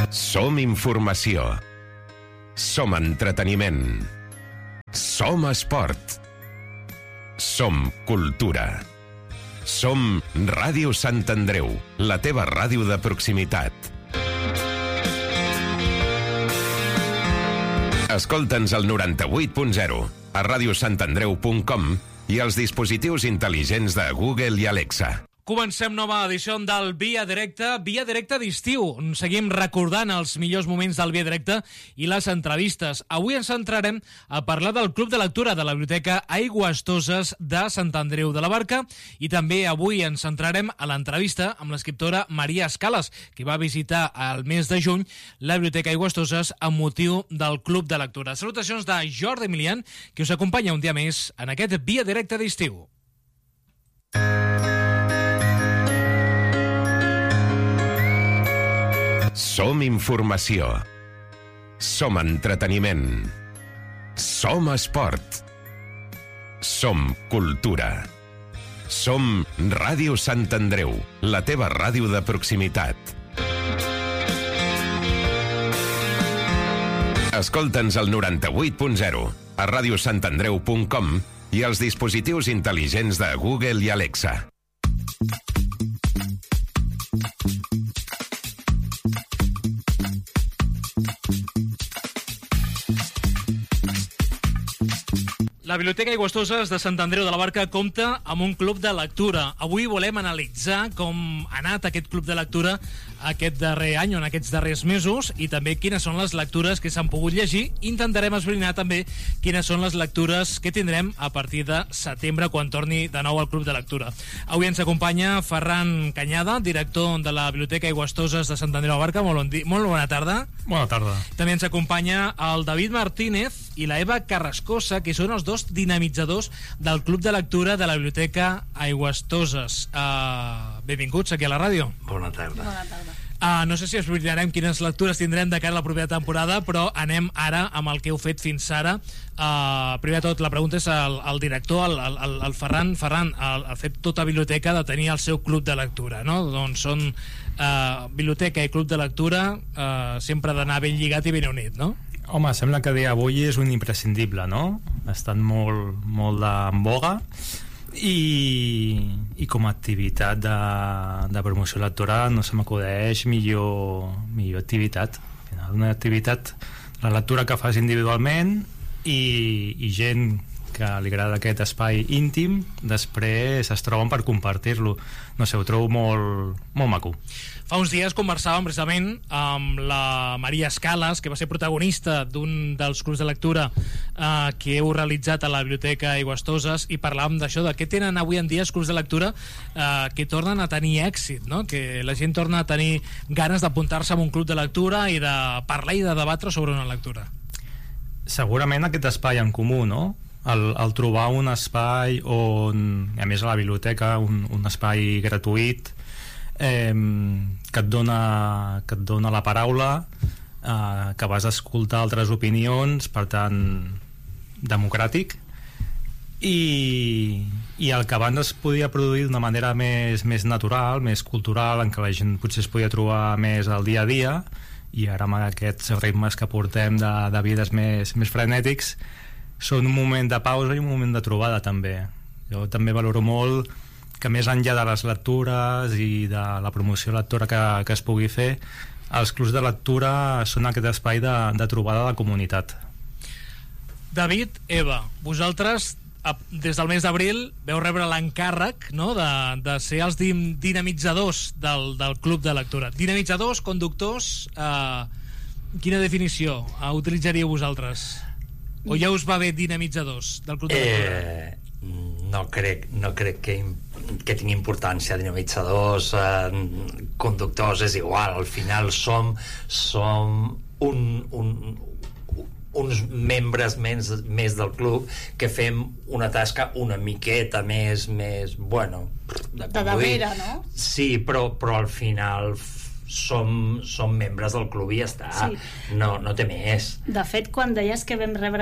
Som informació. Som entreteniment. Som esport. Som cultura. Som Ràdio Sant Andreu, la teva ràdio de proximitat. Escolta'ns al 98.0, a radiosantandreu.com i als dispositius intel·ligents de Google i Alexa. Comencem nova edició del Via Directa d'estiu. Seguim recordant els millors moments del Via Directe i les entrevistes. Avui ens centrarem a parlar del Club de Lectura de la Biblioteca Aigües Toses de Sant Andreu de la Barca i també avui ens centrarem a l'entrevista amb l'escriptora Maria Escales, que va visitar al mes de juny la Biblioteca Aigües Toses amb motiu del Club de Lectura. Salutacions de Jordi Emilian, que us acompanya un dia més en aquest Via Directe d'estiu. Som informació. Som entreteniment. Som esport. Som cultura. Som Ràdio Sant Andreu, la teva ràdio de proximitat. Escolta'ns al 98.0, a radiosantandreu.com i als dispositius intel·ligents de Google i Alexa. La Biblioteca Aigües Toses de Sant Andreu de la Barca compta amb un club de lectura. Avui volem analitzar com ha anat aquest club de lectura aquest darrer any, en aquests darrers mesos, i també quines són les lectures que s'han pogut llegir. Intentarem esbrinar també quines són les lectures que tindrem a partir de setembre, quan torni de nou al club de lectura. Avui ens acompanya Ferran Canyada, director de la Biblioteca Aigües Toses de Sant Andreu de la Barca. Molt bona tarda. Bona tarda. També ens acompanya el David Martínez i la Eva Carrascosa, que són els dos dinamitzadors del Club de Lectura de la Biblioteca Aigües Toses. Benvinguts aquí a la ràdio. Bona tarda. Bona tarda. No sé si esbrinarem quines lectures tindrem de cara a la propera temporada, però anem ara amb el que heu fet fins ara. Primer de tot, la pregunta és al director, al Ferran. Ferran, el fet tota biblioteca de tenir el seu club de lectura, no? Doncs són biblioteca i club de lectura, sempre d'anar ben lligat i ben unit, no? Home, sembla que dia avui és un imprescindible, no? Estan molt en boga i com a activitat de promoció lectora no se m'acudeix millor activitat. Al final, una activitat, la lectura que fas individualment i gent que li agrada aquest espai íntim, després es troben per compartir-lo. No sé, ho trobo molt maco. Fa uns dies conversàvem precisament amb la Maria Escales, que va ser protagonista d'un dels clubs de lectura que heu realitzat a la Biblioteca Aigües Toses, i parlàvem d'això, de què tenen avui en dia els clubs de lectura que tornen a tenir èxit, no? Que la gent torna a tenir ganes d'apuntar-se a un club de lectura i de parlar i de debatre sobre una lectura. Segurament aquest espai en comú, no? El trobar un espai on, a més a la biblioteca, un espai gratuït, que et dona la paraula, que vas a escoltar altres opinions, per tant democràtic, i el que abans es podia produir d'una manera més natural, més cultural, en què la gent potser es podia trobar més al dia a dia, i ara amb aquests ritmes que portem de vides més frenètics, són un moment de pausa i un moment de trobada també. Jo també valoro molt que més enllà de les lectures i de la promoció lectora que es pugui fer, els clubs de lectura són aquest espai de trobada de la comunitat. David, Eva, vosaltres des del mes d'abril veu rebre l'encàrrec, no?, de ser els dinamitzadors del club de lectura. Dinamitzadors, conductors, quina definició utilitzaríeu vosaltres? O ja us va bé dinamitzadors del club de lectura? No crec que tingui importància dinamitzadors, conductors, és igual. Al final som uns membres més del club que fem una tasca una miqueta més bueno, de darrere, no? Sí, però al final som membres del club i ja està. Sí. No té més. De fet, quan deies que vam rebre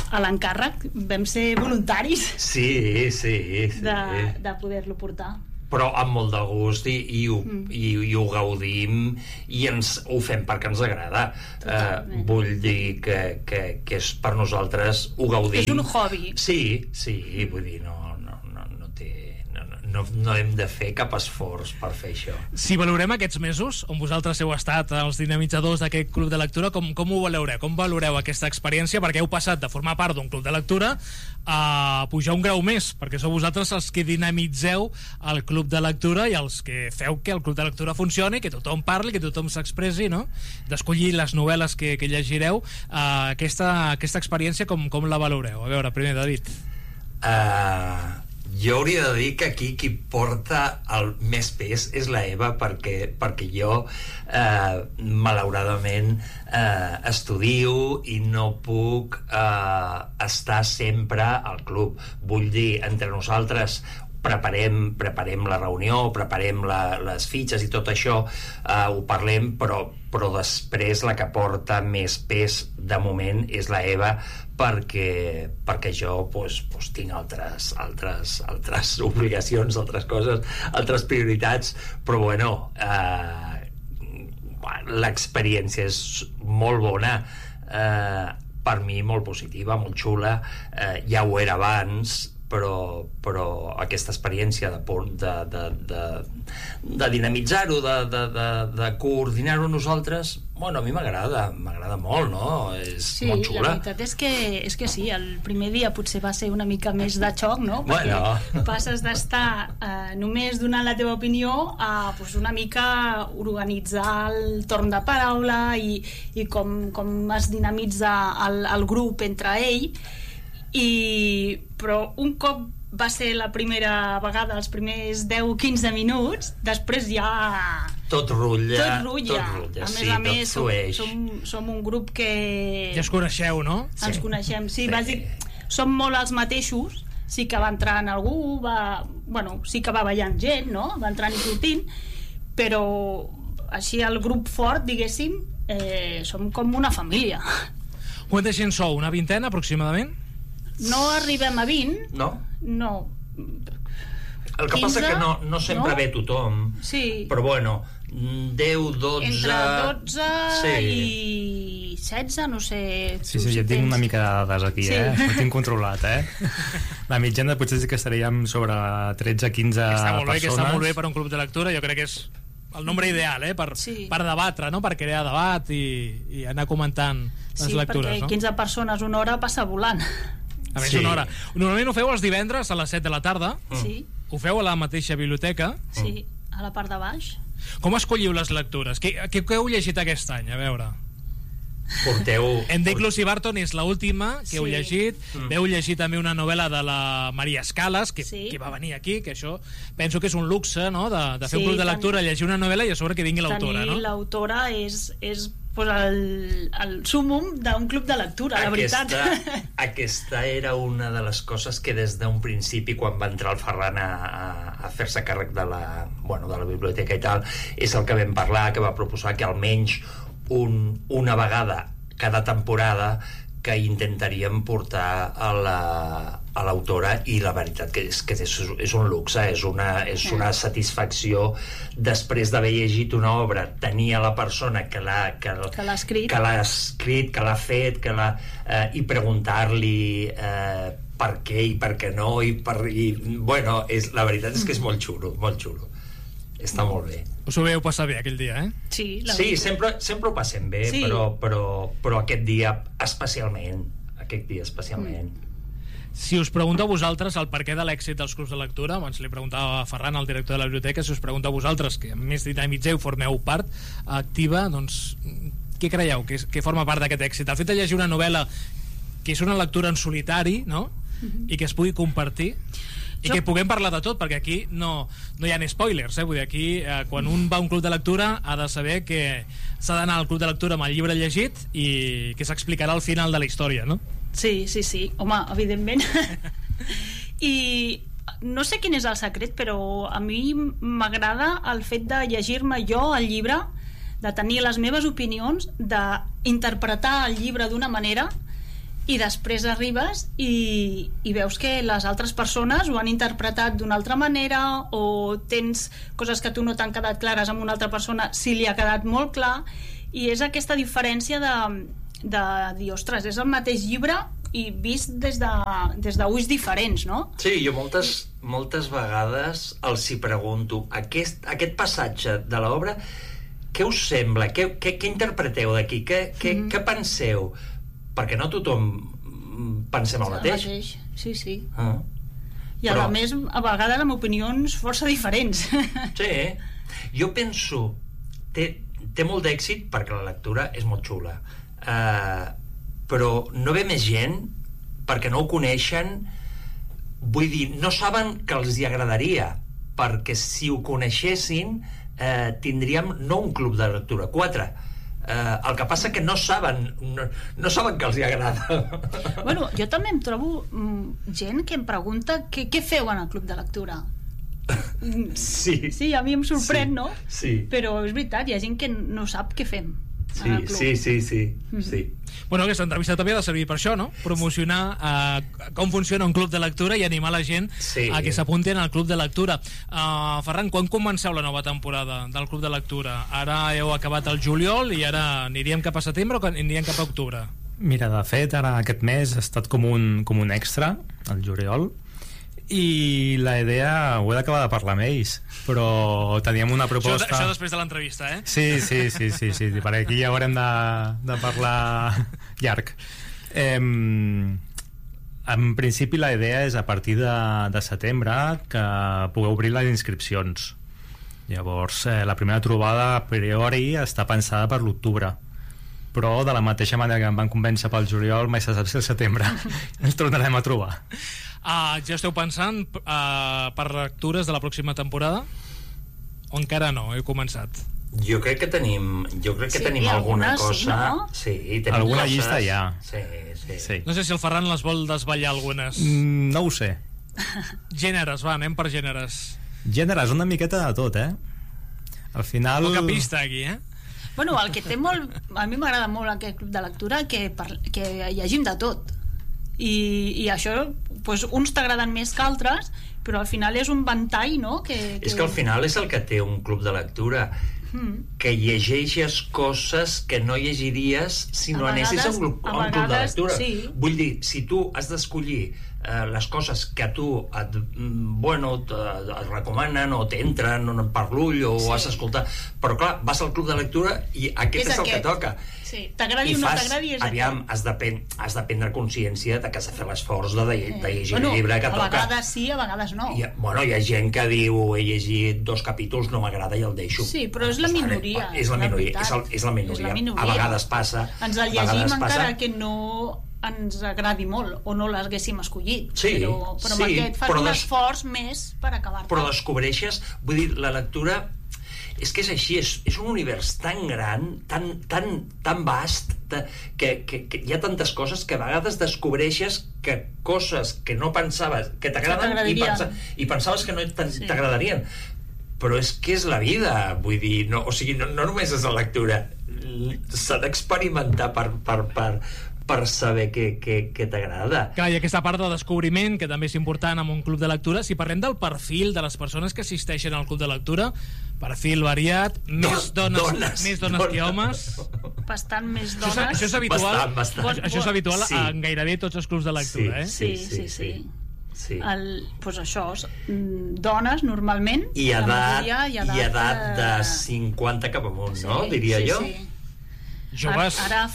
l'encàrrec, vam ser voluntaris sí. de poder-lo portar. però amb molt de gust i ho gaudim i ho fem perquè ens agrada. Vull dir que és per nosaltres, ho gaudim. És un hobby. Sí, vull dir, no hem de fer cap esforç per fer això. Si valorem aquests mesos on vosaltres heu estat els dinamitzadors d'aquest club de lectura, com ho valoreu? Com valoreu aquesta experiència? Perquè heu passat de formar part d'un club de lectura a pujar un grau més, perquè sou vosaltres els que dinamitzeu el club de lectura i els que feu que el club de lectura funcioni, que tothom parli, que tothom s'expressi, no? D'escollir les novel·les que llegireu. Aquesta experiència com la valoreu? A veure, primer, David. Jo hauria de dir que aquí qui porta el més pes és la Eva, perquè jo malauradament estudio i no puc estar sempre al club. Vull dir, entre nosaltres preparem la reunió, preparem les fitxes i tot això, ho parlem, però després la que porta més pes de moment és la Eva, perquè jo tinc altres obligacions, altres coses, altres prioritats, però bueno, l'experiència és molt bona, per mi molt positiva, molt xula, ja ho era abans, però aquesta experiència de dinamitzar-ho, de coordinar-ho nosaltres, bueno, a mi m'agrada molt, no? És molt xula. La veritat és que sí, el primer dia potser va ser una mica més de xoc, no? Perquè passes d'estar només donant la teva opinió a una mica organitzar el torn de paraula i com es dinamitza el grup entre ell. Però un cop va ser la primera vegada, els primers 10-15 minuts, després ja tot rutlla. A més, som un grup que ja us coneixeu, no? Ens coneixem, sí. Som molt els mateixos. Sí que va entrant algú, sí que va ballant gent, no? Va entrant i sortint, però així el grup fort, diguéssim, som com una família. Quanta gent sou? Una vintena aproximadament? No arribem a 20. No. El que 15, passa que no sempre ve tothom. Sí. Però bueno, 10, 12... Entre 12 i 16, no sé... Sí, jo tinc una mica de dades aquí, Ho tinc controlat, La mitjana potser sí que estaríem sobre 13-15 persones. Està molt bé per un club de lectura, jo crec que és el nombre ideal, per debatre, no? Per crear debat i anar comentant les lectures, no? Sí, perquè 15 persones una hora passa volant. A més, una hora. Normalment ho feu els divendres a les 7 de la tarda. Sí. Ho feu a la mateixa biblioteca. Sí, a la part de baix. Com escolliu les lectures? Què heu llegit aquest any? A veure. Enric Lucy Barton és l'última que heu llegit. Veu llegir també una novel·la de la Maria Escalas que va venir aquí, que això penso que és un luxe, no? De fer un club de lectura, llegir una novel·la i a sobre que vingui l'autora, no? Tenir l'autora és el súmum d'un club de lectura, la veritat. Aquesta era una de les coses que des d'un principi, quan va entrar el Ferran a fer-se càrrec de la biblioteca i tal, és el que vam parlar, que va proposar que almenys una vegada cada temporada que intentaríem portar a l'autora, i la veritat que és un luxe, és una satisfacció després d'haver llegit una obra, tenir a la persona que l'ha escrit, que l'ha fet, i preguntar-li per què i per què no, la veritat és que és molt xulo, està molt bé. Us ho veu passar bé aquell dia, Sí, sempre ho passem bé, sí. però aquest dia especialment. Si us pregunto a vosaltres el perquè de l'èxit dels clubs de lectura, abans li preguntava a Ferran, el director de la biblioteca, si us pregunto a vosaltres, que a més dinamitzeu, formeu part activa, doncs què creieu que forma part d'aquest èxit? El fet de llegir una novel·la que és una lectura en solitari, no? I que es pugui compartir i que puguem parlar de tot, perquè aquí no hi ha spoilers, vull dir, aquí quan un va a un club de lectura ha de saber que s'ha d'anar al club de lectura amb el llibre llegit i que s'explicarà al final de la història, no? Sí, home, evidentment. I no sé quin és el secret, però a mi m'agrada el fet de llegir-me jo el llibre, de tenir les meves opinions, d'interpretar el llibre d'una manera i després arribes i veus que les altres persones ho han interpretat d'una altra manera, o tens coses que a tu no t'han quedat clares amb una altra persona, si li ha quedat molt clar, i és aquesta diferència de dir, ostres, és el mateix llibre i vist des d'ulls diferents, no? Sí, jo moltes vegades els hi pregunto, aquest passatge de l'obra, què us sembla? Què interpreteu d'aquí? Què penseu? Perquè no tothom pensem el mateix. Sí. I a més, a vegades amb opinions força diferents. Sí, jo penso, té molt d'èxit perquè la lectura és molt xula, però no ve més gent perquè no ho coneixen, vull dir, no saben que els hi agradaria, perquè si ho coneixessin tindríem no un club de lectura, 4. El que passa que no saben que els hi agrada. Bueno, jo també em trobo gent que em pregunta què feu en el club de lectura. Sí, a mi em sorprèn, no? Sí. Però és veritat, hi ha gent que no sap què fem. Sí. Bueno, aquesta entrevista també ha de servir per això, no? Promocionar com funciona un club de lectura i animar la gent a que s'apuntin al club de lectura. Ferran, quan comenceu la nova temporada del club de lectura? Ara heu acabat el juliol i ara aniríem cap a setembre o aniríem cap a octubre? Mira, de fet, ara aquest mes ha estat com un extra, el juliol, i la idea ho he d'acabar de parlar amb ells, però teníem una proposta... Això després de l'entrevista, eh? Sí, per aquí ja haurem de parlar llarg. En principi la idea és a partir de setembre que pugueu obrir les inscripcions. Llavors la primera trobada a priori està pensada per l'octubre, però de la mateixa manera que em van convèncer pel juliol, mai se sap si al setembre ens tornarem a trobar. Ja esteu pensant per lectures de la pròxima temporada? O encara no? Heu començat? Jo crec que tenim alguna cosa. No? Sí, tenim alguna coses. Llista ja. Sí. No sé si el Ferran les vol desvetllar algunes. No ho sé. Gèneres, va, anem per gèneres. Gèneres, una miqueta de tot, Al final... Poca pista aquí, Bueno, el que té molt... A mi m'agrada molt aquest club de lectura que llegim de tot. I això, doncs, uns t'agraden més que altres, però al final és un ventall, no? És que al final és el que té un club de lectura, que llegeixes coses que no llegiries si no anessis a un club de lectura. Sí. Vull dir, si tu has d'escollir les coses que a tu et recomanen o t'entren per l'ull o has d'escoltar, però clar, vas al club de lectura i aquest és el que toca. Sí, t'agradi o no t'agradi és aviam, has de prendre consciència de que has de fer l'esforç de llegir el llibre que toca. A vegades sí, a vegades no. Hi ha gent que diu he llegit 2 capítols, no m'agrada i el deixo. Sí, però és la minoria. És la minoria. A vegades passa. Ens el llegim encara que no ens agradi molt o no l'haguéssim escollit, però amb aquest fas un esforç més per acabar-te. Però descobreixes, vull dir, la lectura és que és així, és un univers tan gran, tan vast, que hi ha tantes coses que a vegades descobreixes que coses que no pensaves que t'agraden i pensaves que no t'agradarien, però és que és la vida, vull dir, no només és la lectura, s'ha d'experimentar per saber què t'agrada. Clar, i aquesta part del descobriment, que també és important en un club de lectura, si parlem del perfil de les persones que assisteixen al club de lectura, perfil variat, més dones que homes. Bastant més dones. Això és habitual. Bastant. Això és habitual en gairebé tots els clubs de lectura, Sí. Pues això, dones normalment, i edat de 50 cap amunt, no? Diria jo. Sí. Joves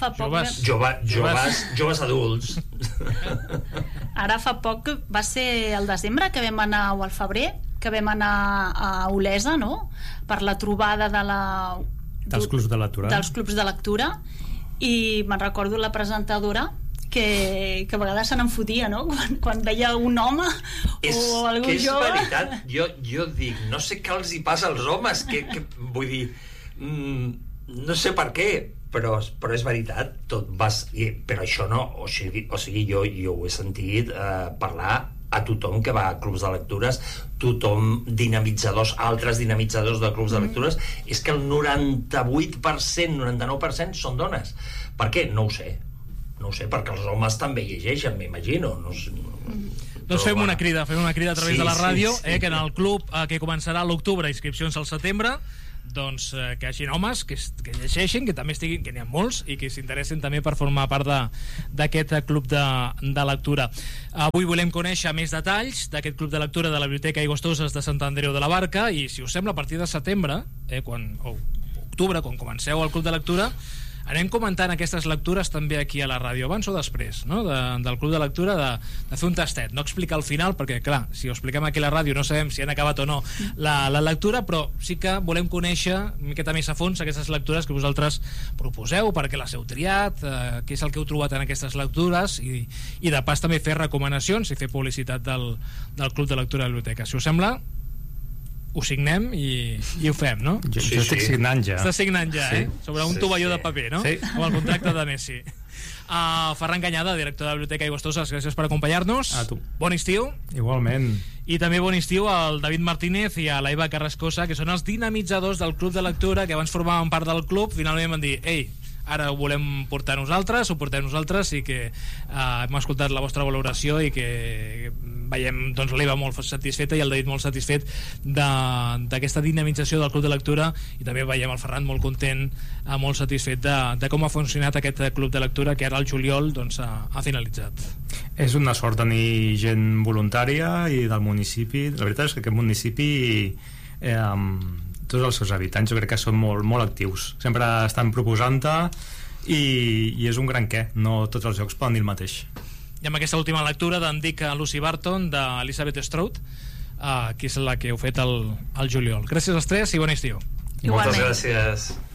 adults. Ara fa poc, va ser el desembre que vam anar, o al febrer, que vam anar a Olesa, no?, per la trobada dels clubs de lectura, i me'n recordo la presentadora que a vegades se n'enfotia, no?, quan veia un home o algú jove. És veritat, jo dic, no sé què els hi passa als homes, que vull dir, no sé per què, però és veritat, però això no, o sigui, jo ho he sentit parlar a tothom que va a clubs de lectures, tothom, altres dinamitzadors de clubs de lectures, és que el 98%, 99% són dones. Per què? No ho sé, no ho sé, perquè els homes també llegeixen, m'imagino. Doncs fem una crida a través de la ràdio, que en el club que començarà a l'octubre, inscripcions al setembre, doncs que hi hagi homes que llegeixin, que també estiguin, que n'hi ha molts i que s'interessin també per formar part d'aquest club de lectura. Avui volem conèixer més detalls d'aquest club de lectura de la Biblioteca Aigües Toses de Sant Andreu de la Barca, i si us sembla, a partir de setembre o octubre, quan comenceu el club de lectura, anem comentant aquestes lectures també aquí a la ràdio, abans o després, no? Del club de lectura, de fer un tastet, no explicar al final, perquè clar, si ho expliquem aquí a la ràdio no sabem si han acabat o no la lectura, però sí que volem conèixer una miqueta més a fons aquestes lectures que vosaltres proposeu, perquè les heu triat, què és el que heu trobat en aquestes lectures, i de pas també fer recomanacions i fer publicitat del club de lectura de la biblioteca. Si us sembla, ho signem i ho fem, no? Jo estic signant ja. Estàs signant ja, sobre un tovalló de paper, no? Sí. Amb el contracte de Messi. Ferran Canyada, director de la Biblioteca Aigües Toses, gràcies per acompanyar-nos. A tu. Bon estiu. Igualment. I també bon estiu al David Martínez i a la Eva Carrascosa, que són els dinamitzadors del club de lectura, que abans formaven part del club, finalment van dir, ei, ara ho volem portar nosaltres, ho portem nosaltres, i que hem escoltat la vostra valoració i que veiem doncs, l'Eva molt satisfeta i el David molt satisfet d'aquesta dinamització del club de lectura, i també veiem el Ferran molt content, molt satisfet de com ha funcionat aquest club de lectura, que ara el juliol doncs, ha finalitzat. És una sort tenir gent voluntària i del municipi. La veritat és que aquest municipi, tots els seus habitants, jo crec que són molt, molt actius, sempre estan proposant-te, i és un gran què, no tots els llocs poden dir el mateix. I amb aquesta última lectura d'en Dick Lucy Barton, d'Elizabeth Strout, que és la que heu fet al juliol. Gràcies als tres i bon estiu. Moltes gràcies.